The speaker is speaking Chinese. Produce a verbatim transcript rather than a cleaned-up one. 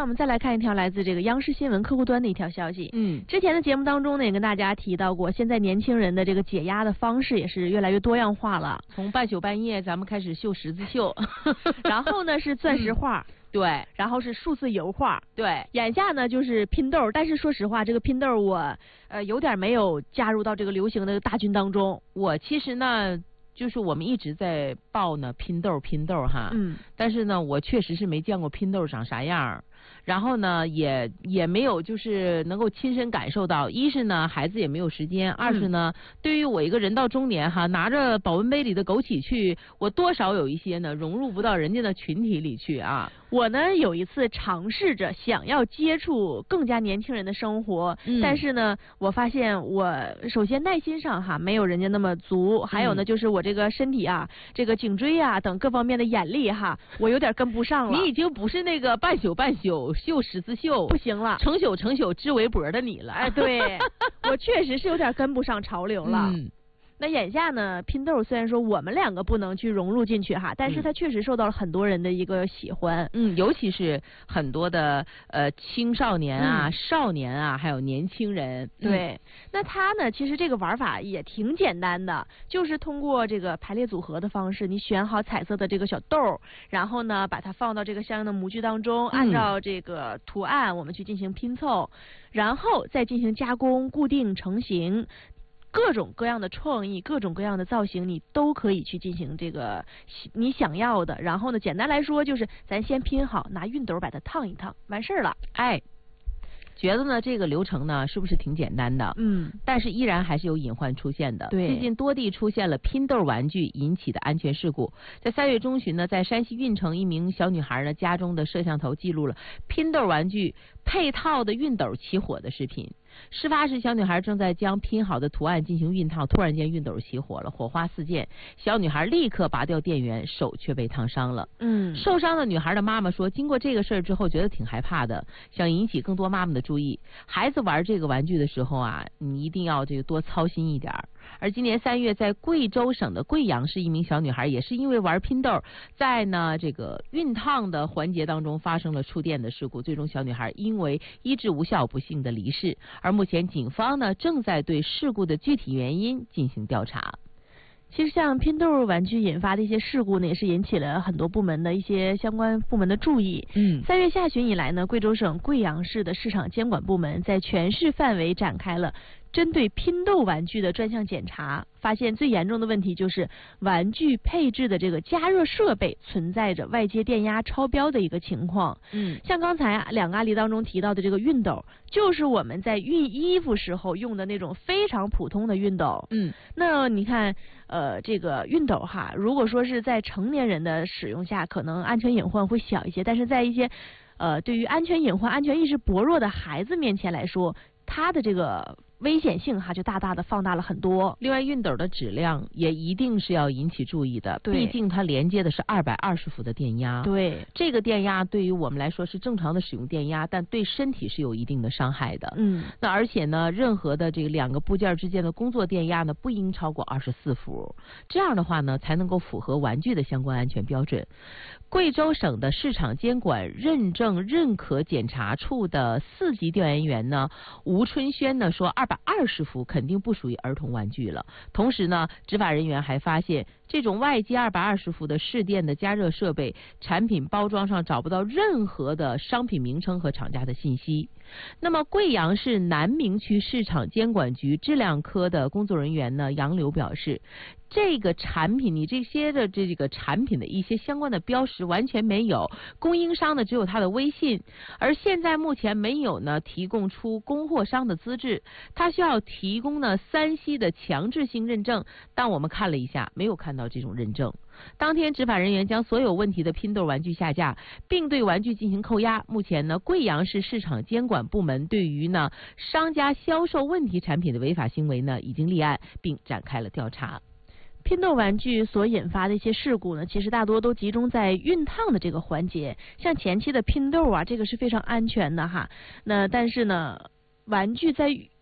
我们再来看一条来自这个央视新闻客户端的一条消息。 嗯， 之前的节目当中呢，也跟大家提到过，现在年轻人的这个解压的方式也是越来越多样化了。 从半宿半夜咱们开始绣十字绣， 然后呢是钻石画。嗯对， 然后是数字油画， 对， 眼下呢就是拼豆，但是说实话，这个拼豆我呃有点没有加入到这个流行的大军当中。 我其实呢，就是我们一直在报呢拼豆拼豆哈， 嗯， 但是呢，我确实是没见过拼豆长啥样。然后呢，也也没有就是能够亲身感受到，一是呢孩子也没有时间，二是呢、嗯、对于我一个人到中年哈，拿着保温杯里的枸杞去，我多少有一些呢融入不到人家的群体里去啊。 我呢有一次尝试着想要接触更加年轻人的生活， 嗯、 但是呢我发现我首先耐心上哈没有人家那么足，还有呢、嗯、就是我这个身体啊，这个颈椎啊等各方面的眼力哈，我有点跟不上了。 你已经不是那个半宿半宿绣十字绣不行了， 成宿成宿织围脖的你了。 哎，对，我确实是有点跟不上潮流了。 嗯， 那眼下呢，拼豆虽然说我们两个不能去融入进去哈，但是它确实受到了很多人的一个喜欢。 嗯，尤其是很多的呃青少年啊、 嗯、 少年啊，还有年轻人。 对， 嗯、 那它呢，其实这个玩法也挺简单的，就是通过这个排列组合的方式，你选好彩色的这个小豆，然后呢，把它放到这个相应的模具当中，按照这个图案我们去进行拼凑，然后再进行加工、固定、成型。各种各样的创意，各种各样的造型，你都可以去进行这个你想要的。然后呢，简单来说就是咱先拼好，拿熨斗把它烫一烫，完事儿了。 哎，觉得呢这个流程呢是不是挺简单的？ 嗯， 但是依然还是有隐患出现的。 对， 最近多地出现了拼豆玩具引起的安全事故。在三月中旬呢，在山西运城，一名小女孩呢家中的摄像头记录了拼豆玩具配套的熨斗起火的视频。事发时，小女孩正在将拼好的图案进行熨烫，突然间熨斗起火了，火花四溅。小女孩立刻拔掉电源，手却被烫伤了。 嗯， 受伤的女孩的妈妈说，经过这个事儿之后，觉得挺害怕的，想引起更多妈妈的注意。孩子玩这个玩具的时候啊，你一定要这个多操心一点。而今年三月，在贵州省的贵阳市，一名小女孩也是因为玩拼豆，在呢这个熨烫的环节当中发生了触电的事故，最终小女孩因为医治无效，不幸的离世。而目前警方呢正在对事故的具体原因进行调查。 其实像拼豆玩具引发的一些事故呢，也是引起了很多部门的一些相关部门的注意。 嗯， 三月下旬以来呢，贵州省贵阳市的市场监管部门在全市范围展开了针对拼豆玩具的专项检查，发现最严重的问题就是玩具配置的这个加热设备存在着外接电压超标的一个情况。 嗯， 像刚才啊两个案例当中提到的这个熨斗，就是我们在熨衣服时候用的那种非常普通的熨斗。 嗯， 那你看呃这个熨斗哈，如果说是在成年人的使用下，可能安全隐患会小一些，但是在一些呃对于安全隐患、安全意识薄弱的孩子面前来说，它的这个危险性哈就大大的放大了很多。 另外，熨斗的质量也一定是要引起注意的， 对， 毕竟它连接的是二百二十伏的电压。 对， 这个电压对于我们来说是正常的使用电压，但对身体是有一定的伤害的。 嗯， 那而且呢，任何的这个两个部件之间的工作电压呢，不应超过二十四伏，这样的话呢，才能够符合玩具的相关安全标准。贵州省的市场监管认证认可检查处的四级调研员呢，吴春轩呢说，二百二十伏肯定不属于儿童玩具了。同时呢，执法人员还发现，这种外接二百二十伏的市电的加热设备，产品包装上找不到任何的商品名称和厂家的信息。那么，贵阳市南明区市场监管局质量科的工作人员呢，杨柳表示，这个产品你这些的这个产品的一些相关的标识完全没有，供应商呢只有他的微信，而现在目前没有呢提供出供货商的资质，他需要提供呢三 C 的强制性认证，但我们看了一下，没有看到这种认证。当天，执法人员将所有问题的拼豆玩具下架，并对玩具进行扣押。目前呢，贵阳市市场监管部门对于呢商家销售问题产品的违法行为呢已经立案，并展开了调查。 拼豆玩具所引发的一些事故呢，其实大多都集中在熨烫的这个环节。像前期的拼豆啊，这个是非常安全的哈。那但是呢，玩具在